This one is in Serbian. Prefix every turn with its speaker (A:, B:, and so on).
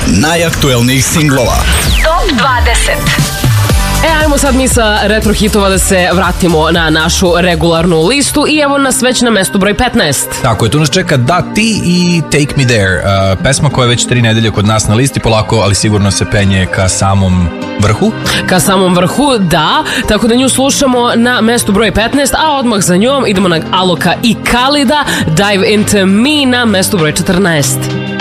A: najaktuelnijih singlova.
B: Top 20.
C: Ajmo sad mi sa retro hitova da se vratimo na našu regularnu listu i evo nas već na mestu broj 15.
D: Tako je, tu nas čeka Da Ti i Take Me There, pesma koja je već 3 nedelje kod nas na listi, polako, ali sigurno se penje ka samom vrhu.
C: Ka samom vrhu, da, tako da nju slušamo na mestu broj 15, a odmah za njom idemo na Aloka i Khalida, Dive Into Me na mestu broj 14.